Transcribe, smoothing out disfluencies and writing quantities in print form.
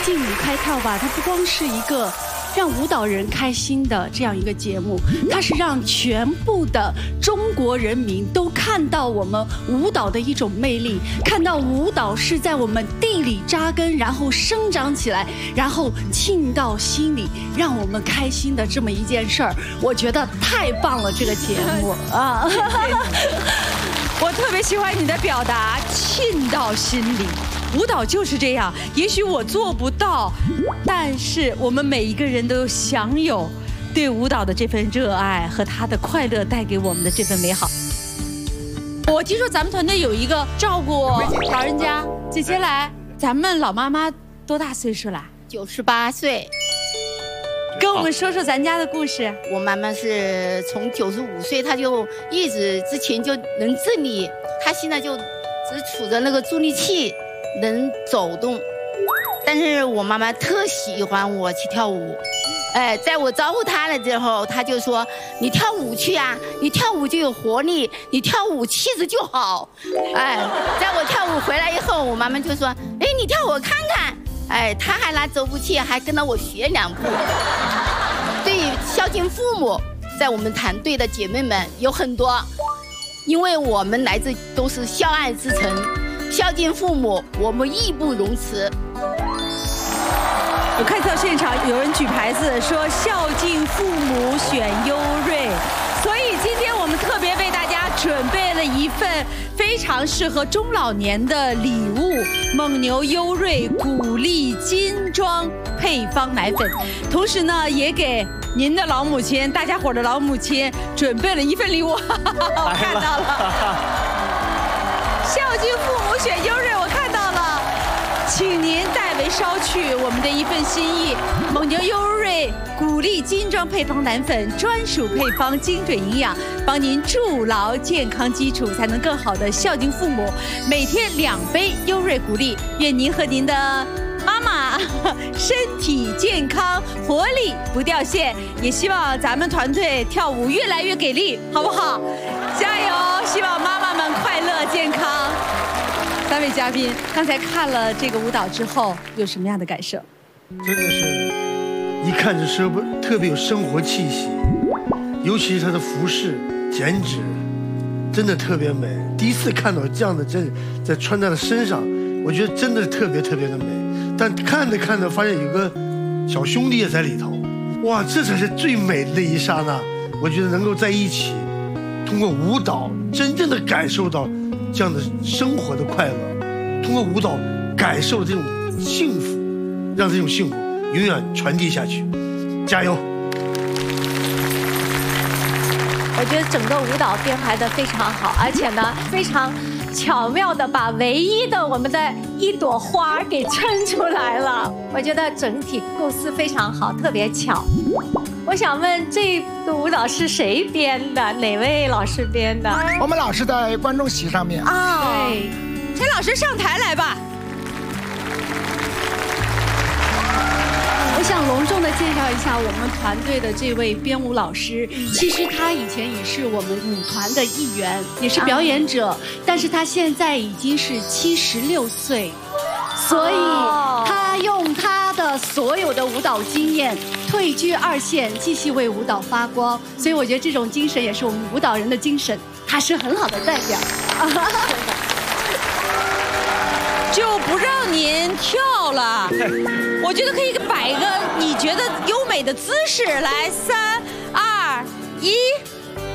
劲舞开跳吧，它不光是一个让舞蹈人开心的这样一个节目，它是让全部的中国人民都看到我们舞蹈的一种魅力，看到舞蹈是在我们地里扎根，然后生长起来，然后沁到心里，让我们开心的这么一件事儿。我觉得太棒了，这个节目啊！ 我特别喜欢你的表达，沁到心里。舞蹈就是这样，也许我做不到，但是我们每一个人都享有对舞蹈的这份热爱和它的快乐带给我们的这份美好。我听说咱们团队有一个照顾老人家，姐姐来，咱们老妈妈多大岁数了 ？98岁。 跟我们说说咱家的故事。 我妈妈是从95岁，她就一直之前就能自理，她现在就只杵着那个助力器能走动。但是我妈妈特喜欢我去跳舞，在我招呼她了之后，她就说：“你跳舞去呀，你跳舞就有活力，你跳舞气质就好。”在我跳舞回来以后，我妈妈就说：“你跳我看看。”他还拿走步器，还跟着我学2步。对于孝敬父母，在我们团队的姐妹们有很多，因为我们来自都是孝爱之城，孝敬父母，我们义不容辞。 我看到现场有人举牌子说孝敬父母选优瑞，所以今天我们特别为大家准备了一份非常适合中老年的礼物——蒙牛优瑞谷粒精装配方奶粉。同时呢，也给您的老母亲、大家伙的老母亲准备了一份礼物。我看到了，孝敬父母选优瑞，我看到了，请您代为捎去我们的一份心意。蒙牛优瑞谷粒精装配方奶粉，专属配方，精准营养，帮您筑牢健康基础，才能更好的孝敬父母。每天2杯优瑞谷粒，愿您和您的妈妈身体健康，活力不掉线。也希望咱们团队跳舞越来越给力，好不好？加油！希望妈妈们快乐健康。3位嘉宾，刚才看了这个舞蹈之后，有什么样的感受？ 真的是，一看就特别有生活气息，尤其是她的服饰剪纸，真的特别美。第一次看到这样的在穿在了身上，我觉得真的特别特别的美。但看着看着，发现有个小兄弟也在里头，哇，这才是最美的那一刹那。我觉得能够在一起，通过舞蹈真正的感受到这样的生活的快乐，通过舞蹈感受了这种幸福，让这种幸福永远传递下去。加油！ 我觉得整个舞蹈编排得非常好，而且呢，非常巧妙地把唯一的我们的一朵花给撑出来了。我觉得整体构思非常好，特别巧。我想问，这个舞蹈是谁编的？哪位老师编的？ 我们老师在观众席上面。 啊， 对，陈老师上台来吧。 我想隆重的介绍一下我们团队的这位编舞老师。其实他以前也是我们舞团的一员，也是表演者，但是他现在已经是76岁，所以他用他的所有的舞蹈经验退居2线，继续为舞蹈发光。所以我觉得这种精神也是我们舞蹈人的精神，他是很好的代表。 就不让您跳了，我觉得可以摆一个你觉得优美的姿势来，3、2、1。